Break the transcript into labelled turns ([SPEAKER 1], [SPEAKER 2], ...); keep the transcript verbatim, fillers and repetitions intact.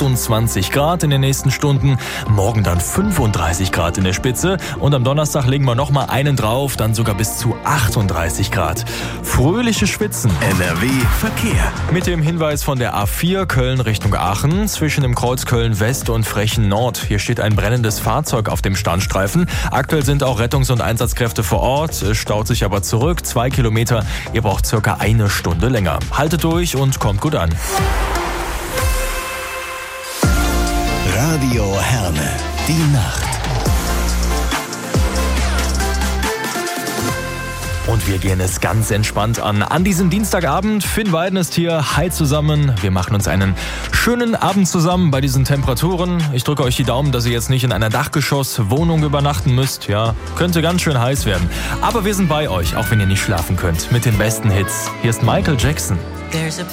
[SPEAKER 1] achtundzwanzig Grad in den nächsten Stunden. Morgen dann fünfunddreißig Grad in der Spitze. Und am Donnerstag legen wir nochmal einen drauf, dann sogar bis zu achtunddreißig Grad. Fröhliche Schwitzen.
[SPEAKER 2] N R W Verkehr.
[SPEAKER 1] Mit dem Hinweis von der A vier Köln Richtung Aachen zwischen dem Kreuz Köln West und Frechen Nord. Hier steht ein brennendes Fahrzeug auf dem Standstreifen. Aktuell sind auch Rettungs- und Einsatzkräfte vor Ort. Es staut sich aber zurück. Zwei Kilometer. Ihr braucht circa eine Stunde länger. Haltet durch und kommt gut an.
[SPEAKER 2] Radio Herne. Die Nacht.
[SPEAKER 1] Und wir gehen es ganz entspannt an. An diesem Dienstagabend, Finn Weiden ist hier. Hi zusammen. Wir machen uns einen schönen Abend zusammen bei diesen Temperaturen. Ich drücke euch die Daumen, dass ihr jetzt nicht in einer Dachgeschosswohnung übernachten müsst. Ja, könnte ganz schön heiß werden. Aber wir sind bei euch, auch wenn ihr nicht schlafen könnt. Mit den besten Hits. Hier ist Michael Jackson.
[SPEAKER 3] There's a